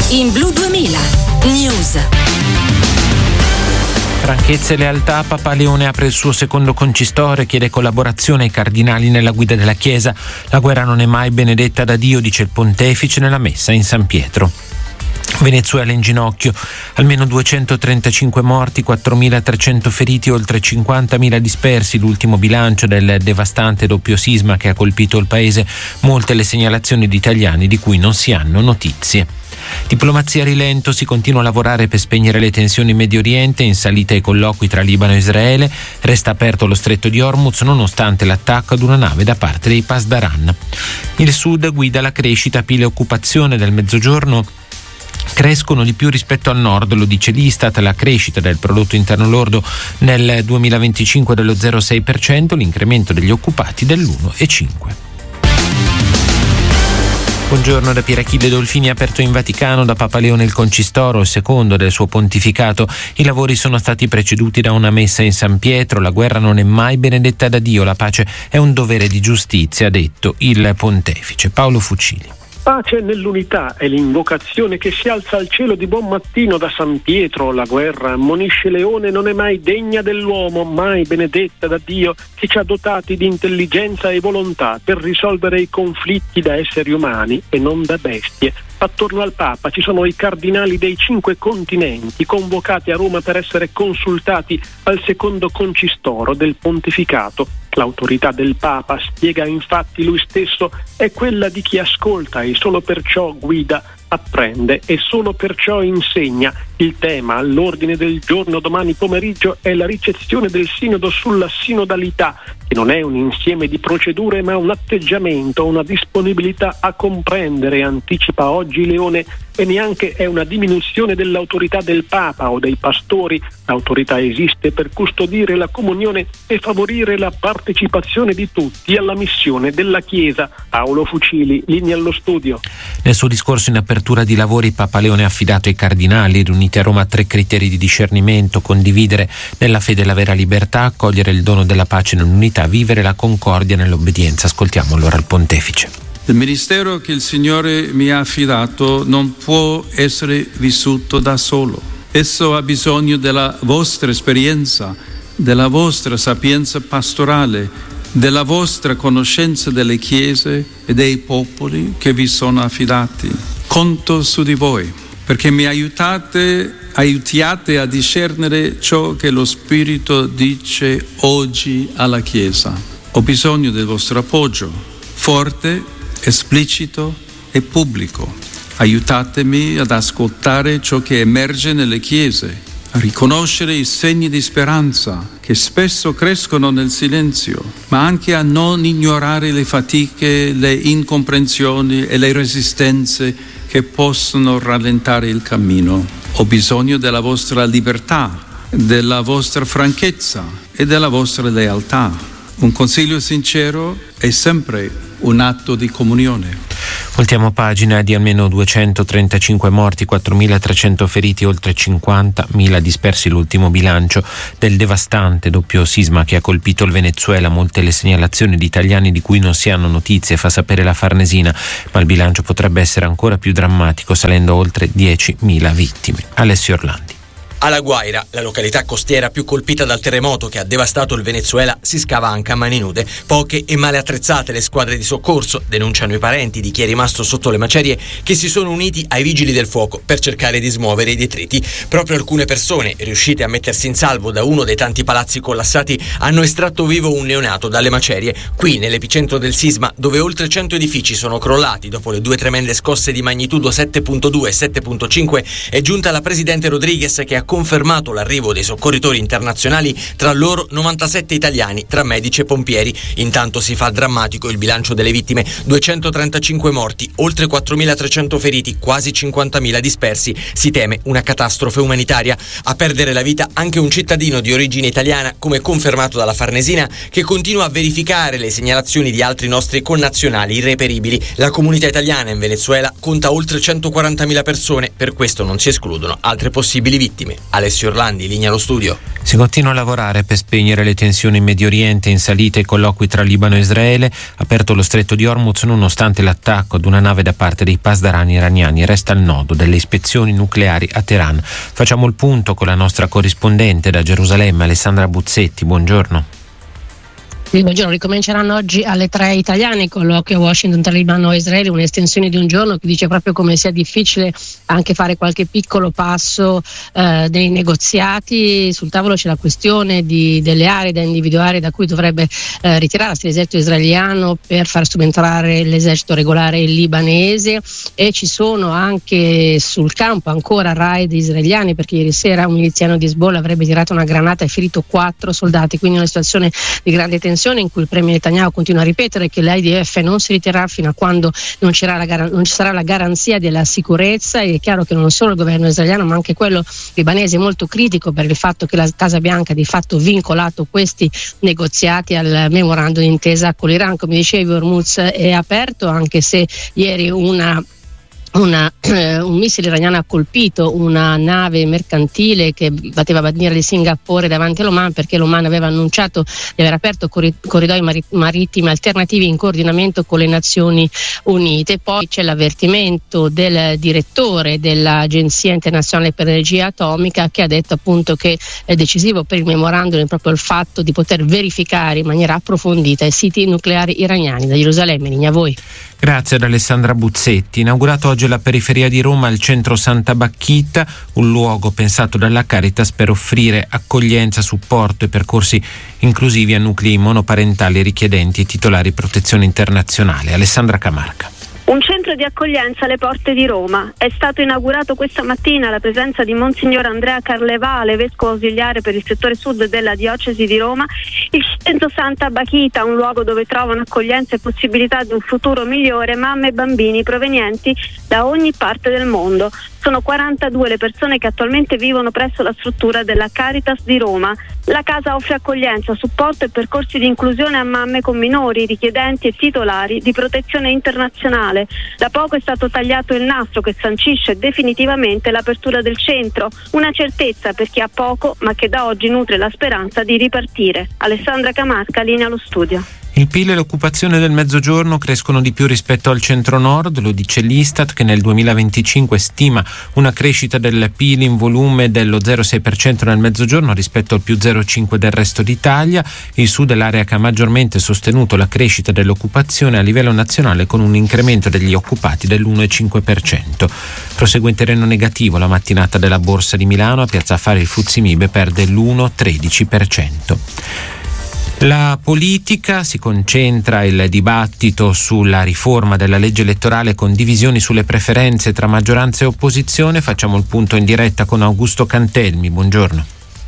In Blu 2000 News. Franchezza e lealtà, Papa Leone apre il suo secondo concistoro e chiede collaborazione ai cardinali nella guida della Chiesa. La guerra non è mai benedetta da Dio, dice il pontefice nella messa in San Pietro. Venezuela in ginocchio, almeno 235 morti, 4.300 feriti, oltre 50.000 dispersi, l'ultimo bilancio del devastante doppio sisma che ha colpito il paese, molte le segnalazioni di italiani di cui non si hanno notizie. Diplomazia a rilento, si continua a lavorare per spegnere le tensioni in Medio Oriente, in salita i colloqui tra Libano e Israele, resta aperto lo stretto di Hormuz nonostante l'attacco ad una nave da parte dei Pasdaran. Il Sud guida la crescita, PIL e occupazione del Mezzogiorno crescono di più rispetto al nord, lo dice l'Istat. La crescita del prodotto interno lordo nel 2025 dello 0,6%, l'incremento degli occupati dell'1,5%. Buongiorno da Pierachille Dolfini. Aperto in Vaticano da Papa Leone il concistoro, il secondo del suo pontificato. I lavori sono stati preceduti da una messa in San Pietro. La guerra non è mai benedetta da Dio, la pace è un dovere di giustizia, ha detto il pontefice. Paolo Fucili. Pace nell'unità è l'invocazione che si alza al cielo di buon mattino da San Pietro. La guerra, ammonisce Leone, non è mai degna dell'uomo, mai benedetta da Dio, che ci ha dotati di intelligenza e volontà per risolvere i conflitti da esseri umani e non da bestie. Attorno al Papa ci sono i cardinali dei 5 continenti convocati a Roma per essere consultati al secondo concistoro del pontificato. L'autorità del Papa, spiega infatti lui stesso, è quella di chi ascolta e solo perciò guida, apprende e solo perciò insegna. Il tema all'ordine del giorno domani pomeriggio è la ricezione del sinodo sulla sinodalità, che non è un insieme di procedure ma un atteggiamento, una disponibilità a comprendere, anticipa oggi Leone, e neanche è una diminuzione dell'autorità del Papa o dei pastori. L'autorità esiste per custodire la comunione e favorire la partecipazione di tutti alla missione della Chiesa. Paolo Fucili, linea allo studio. Nel suo discorso in apertura di lavori, Papa Leone ha affidato ai cardinali riuniti a Roma 3 criteri di discernimento: condividere nella fede la vera libertà, accogliere il dono della pace nell'unità, vivere la concordia nell'obbedienza. Ascoltiamo allora il pontefice. Il ministero che il Signore mi ha affidato non può essere vissuto da solo. Esso ha bisogno della vostra esperienza, della vostra sapienza pastorale, della vostra conoscenza delle chiese e dei popoli che vi sono affidati. Conto su di voi perché mi aiutiate a discernere ciò che lo Spirito dice oggi alla Chiesa. Ho bisogno del vostro appoggio, forte, esplicito e pubblico. Aiutatemi ad ascoltare ciò che emerge nelle chiese, a riconoscere i segni di speranza che spesso crescono nel silenzio, ma anche a non ignorare le fatiche, le incomprensioni e le resistenze che possono rallentare il cammino. Ho bisogno della vostra libertà, della vostra franchezza e della vostra lealtà. Un consiglio sincero è sempre un atto di comunione. Voltiamo pagina. Di almeno 235 morti, 4.300 feriti, oltre 50.000 dispersi, l'ultimo bilancio del devastante doppio sisma che ha colpito il Venezuela. Molte le segnalazioni di italiani di cui non si hanno notizie, fa sapere la Farnesina, ma il bilancio potrebbe essere ancora più drammatico, salendo a oltre 10.000 vittime. Alessio Orlandi. A La Guaira, la località costiera più colpita dal terremoto che ha devastato il Venezuela, si scava anche a mani nude. Poche e male attrezzate le squadre di soccorso, denunciano i parenti di chi è rimasto sotto le macerie, che si sono uniti ai vigili del fuoco per cercare di smuovere i detriti. Proprio alcune persone, riuscite a mettersi in salvo da uno dei tanti palazzi collassati, hanno estratto vivo un neonato dalle macerie. Qui, nell'epicentro del sisma, dove oltre 100 edifici sono crollati dopo le 2 tremende scosse di magnitudo 7.2 e 7.5, è giunta la presidente Rodriguez, che ha confermato l'arrivo dei soccorritori internazionali, tra loro 97 italiani tra medici e pompieri. Intanto si fa drammatico il bilancio delle vittime: 235 morti, oltre 4.300 feriti, quasi 50.000 dispersi. Si teme una catastrofe umanitaria. A perdere la vita anche un cittadino di origine italiana, come confermato dalla Farnesina, che continua a verificare le segnalazioni di altri nostri connazionali irreperibili. La comunità italiana in Venezuela conta oltre 140.000 persone, per questo non si escludono altre possibili vittime. Alessio Orlandi, linea allo studio. Si continua a lavorare per spegnere le tensioni in Medio Oriente, in salita i colloqui tra Libano e Israele, aperto lo stretto di Hormuz nonostante l'attacco ad una nave da parte dei pasdarani iraniani. Resta il nodo delle ispezioni nucleari a Teheran. Facciamo il punto con la nostra corrispondente da Gerusalemme, Alessandra Buzzetti. Buongiorno. Buongiorno, ricominceranno oggi alle 3 italiane i colloqui a Washington tra Libano e Israele, un'estensione di un giorno che dice proprio come sia difficile anche fare qualche piccolo passo dei negoziati. Sul tavolo c'è la questione delle aree da individuare da cui dovrebbe ritirarsi l'esercito israeliano per far subentrare l'esercito regolare libanese, e ci sono anche sul campo ancora raid israeliani, perché ieri sera un miliziano di Hezbollah avrebbe tirato una granata e ferito 4 soldati, quindi una situazione di grande tensione in cui il premier Netanyahu continua a ripetere che l'IDF non si ritirerà fino a quando non ci sarà la garanzia della sicurezza. E è chiaro che non solo il governo israeliano ma anche quello libanese è molto critico per il fatto che la Casa Bianca ha di fatto vincolato questi negoziati al memorandum d'intesa con l'Iran. Come dicevi, Hormuz è aperto, anche se ieri un missile iraniano ha colpito una nave mercantile che batteva bandiera di Singapore davanti all'Oman, perché l'Oman aveva annunciato di aver aperto corridoi marittimi alternativi in coordinamento con le Nazioni Unite. Poi c'è l'avvertimento del direttore dell'Agenzia Internazionale per l'Energia Atomica, che ha detto appunto che è decisivo per il memorandum proprio il fatto di poter verificare in maniera approfondita i siti nucleari iraniani. Da Gerusalemme, linea a voi. Grazie ad Alessandra Buzzetti. Inaugurato oggi alla periferia di Roma il centro Santa Bacchita, un luogo pensato dalla Caritas per offrire accoglienza, supporto e percorsi inclusivi a nuclei monoparentali richiedenti e titolari protezione internazionale. Alessandra Camarca. Un centro di accoglienza alle porte di Roma. È stato inaugurato questa mattina alla presenza di Monsignor Andrea Carlevale, vescovo ausiliare per il settore sud della diocesi di Roma, il centro Santa Bacchita, un luogo dove trovano accoglienza e possibilità di un futuro migliore mamme e bambini provenienti da ogni parte del mondo. Sono 42 le persone che attualmente vivono presso la struttura della Caritas di Roma. La casa offre accoglienza, supporto e percorsi di inclusione a mamme con minori, richiedenti e titolari di protezione internazionale. Da poco è stato tagliato il nastro che sancisce definitivamente l'apertura del centro, una certezza per chi ha poco ma che da oggi nutre la speranza di ripartire. Alessandra Camarca, linea allo studio. Il PIL e l'occupazione del Mezzogiorno crescono di più rispetto al Centro-Nord, lo dice l'Istat, che nel 2025 stima una crescita del PIL in volume dello 0,6% nel Mezzogiorno rispetto al più 0,5% del resto d'Italia. Il Sud è l'area che ha maggiormente sostenuto la crescita dell'occupazione a livello nazionale, con un incremento degli occupati dell'1,5%. Prosegue in terreno negativo la mattinata della Borsa di Milano. A Piazza Affari il FTSE MIB perde l'1,13%. La politica, si concentra il dibattito sulla riforma della legge elettorale con divisioni sulle preferenze tra maggioranza e opposizione. Facciamo il punto in diretta con Augusto Cantelmi. Buongiorno.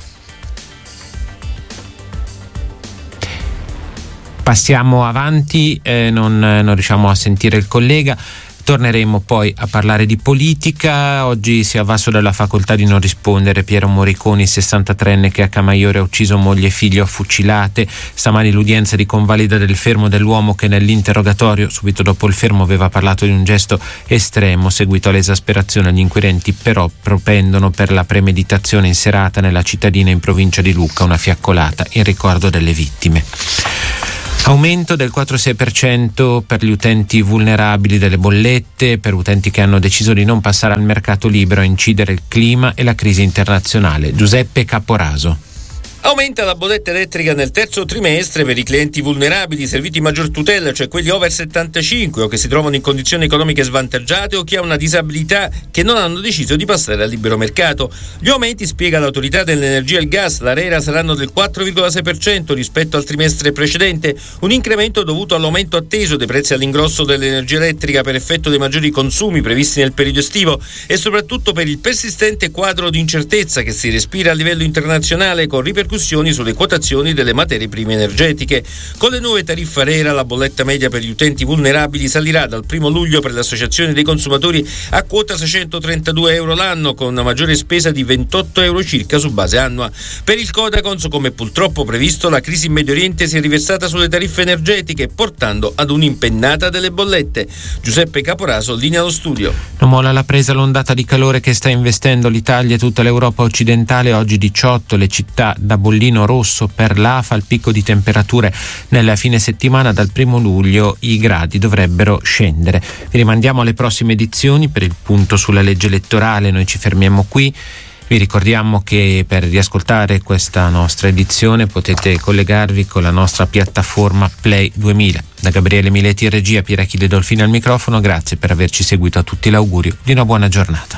Passiamo avanti, non riusciamo a sentire il collega. Torneremo poi a parlare di politica. Oggi si è avvalso della facoltà di non rispondere Piero Moriconi, 63enne che a Camaiore ha ucciso moglie e figlio a fucilate. Stamani l'udienza di convalida del fermo dell'uomo che nell'interrogatorio, subito dopo il fermo, aveva parlato di un gesto estremo seguito all'esasperazione. Gli inquirenti però propendono per la premeditazione in serata nella cittadina in provincia di Lucca, una fiaccolata in ricordo delle vittime. Aumento del 4,6% per gli utenti vulnerabili delle bollette, per utenti che hanno deciso di non passare al mercato libero a incidere il clima e la crisi internazionale. Giuseppe Caporaso. Aumenta la bolletta elettrica nel terzo trimestre per i clienti vulnerabili serviti maggior tutela, cioè quelli over 75 o che si trovano in condizioni economiche svantaggiate o che hanno una disabilità, che non hanno deciso di passare al libero mercato. Gli aumenti, spiega l'autorità dell'energia e il gas, l'ARERA, saranno del 4,6% rispetto al trimestre precedente, un incremento dovuto all'aumento atteso dei prezzi all'ingrosso dell'energia elettrica per effetto dei maggiori consumi previsti nel periodo estivo e soprattutto per il persistente quadro di incertezza che si respira a livello internazionale, con ripercussioni ripercussioni sulle quotazioni delle materie prime energetiche. Con le nuove tariffe ARERA la bolletta media per gli utenti vulnerabili salirà dal 1 luglio per l'associazione dei consumatori a quota 632 euro l'anno, con una maggiore spesa di 28 euro circa su base annua. Per il Codacons, come purtroppo previsto, la crisi in Medio Oriente si è riversata sulle tariffe energetiche, portando ad un'impennata delle bollette. Giuseppe Caporaso, linea allo studio. Non molla la presa l'ondata di calore che sta investendo l'Italia e tutta l'Europa occidentale. Oggi 18 le città da bollino rosso per l'AFA, il picco di temperature nella fine settimana. Dal 1 luglio i gradi dovrebbero scendere. Vi rimandiamo alle prossime edizioni per il punto sulla legge elettorale. Noi ci fermiamo qui. Vi ricordiamo che per riascoltare questa nostra edizione potete collegarvi con la nostra piattaforma Play 2000. Da Gabriele Mileti in regia, Pierachille Dolfini al microfono, grazie per averci seguito, a tutti l'augurio di una buona giornata.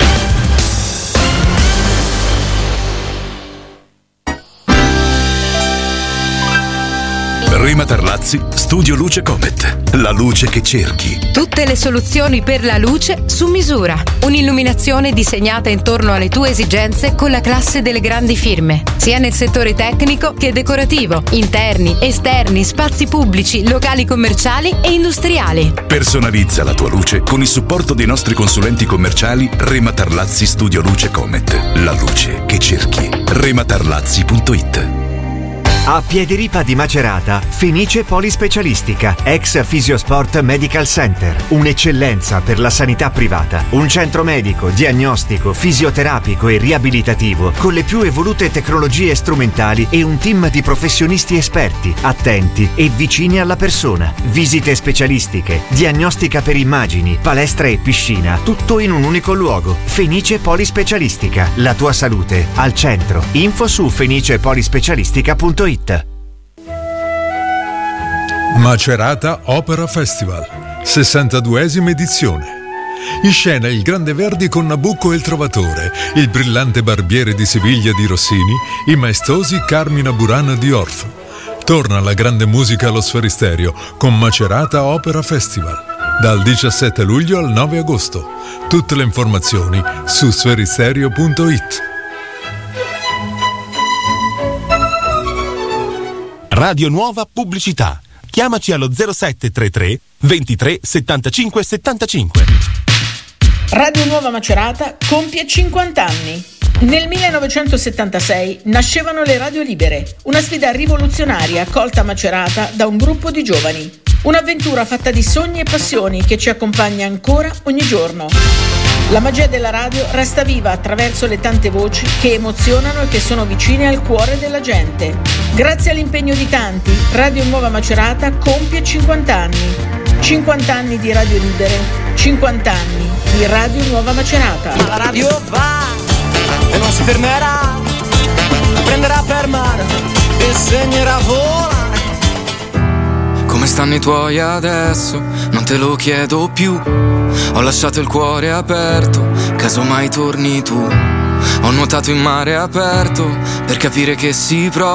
Rema Tarlazzi, Studio Luce Comet. La luce che cerchi. Tutte le soluzioni per la luce su misura. Un'illuminazione disegnata intorno alle tue esigenze con la classe delle grandi firme, sia nel settore tecnico che decorativo, interni, esterni, spazi pubblici, locali commerciali e industriali. Personalizza la tua luce con il supporto dei nostri consulenti commerciali Rema Tarlazzi Studio Luce Comet. La luce che cerchi. rematarlazzi.it. A Piediripa di Macerata, Fenice Polispecialistica, ex Fisiosport Medical Center. Un'eccellenza per la sanità privata. Un centro medico, diagnostico, fisioterapico e riabilitativo con le più evolute tecnologie strumentali e un team di professionisti esperti, attenti e vicini alla persona. Visite specialistiche, diagnostica per immagini, palestra e piscina, tutto in un unico luogo. Fenice Polispecialistica, la tua salute al centro. Info su fenicepolispecialistica.it. Macerata Opera Festival, 62esima edizione. In scena il Grande Verdi con Nabucco e il Trovatore, il brillante Barbiere di Siviglia di Rossini, i maestosi Carmina Burana di Orff. Torna la grande musica allo Sferisterio con Macerata Opera Festival, dal 17 luglio al 9 agosto. Tutte le informazioni su sferisterio.it. Radio Nuova Pubblicità. Chiamaci allo 0733 23 75 75. Radio Nuova Macerata compie 50 anni. Nel 1976 nascevano le radio libere, una sfida rivoluzionaria accolta a Macerata da un gruppo di giovani. Un'avventura fatta di sogni e passioni che ci accompagna ancora ogni giorno. La magia della radio resta viva attraverso le tante voci che emozionano e che sono vicine al cuore della gente. Grazie all'impegno di tanti, Radio Nuova Macerata compie 50 anni. 50 anni di radio libere, 50 anni di Radio Nuova Macerata. La radio va e non si fermerà, prenderà per mano e insegnerà a volare. Come stanno i tuoi adesso? Non te lo chiedo più. Ho lasciato il cuore aperto, casomai torni tu. Ho nuotato in mare aperto per capire che si prova.